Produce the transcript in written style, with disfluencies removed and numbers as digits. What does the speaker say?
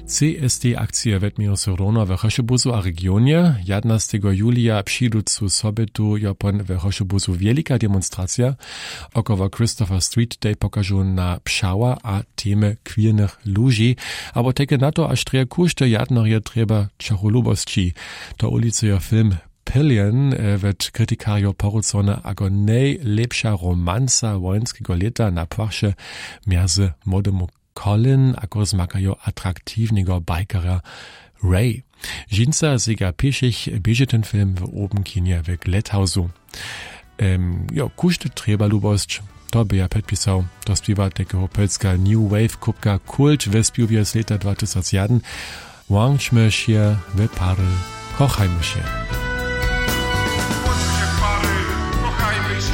CSD akcije wetmijo so rona w Choszobuzu a regionie. 11. julia przyjducu sobetu Japon w Choszobuzu wielika demonstracja. Około Christopher Street Day pokażą na pszała a temy queernych ludzi. Aber teke na to, aż treje kuszte jadnorie treba czacholubości. To ulicuje film Pillion wird krytikario porucone ako najlepsza romansa wojenskiego leta na płasze między młodemu Colin ako zmakajo atraktivnego bajkera Ray. Žinca zega pieszych bieže ten film w oben kinie w Gletthausu. Kuszty treba lubość, to by ja podpisał. To śpiewa takiego polska New Wave kubka Kult w spiówie z leta 2001. Łączmy się w pary, kochajmy się.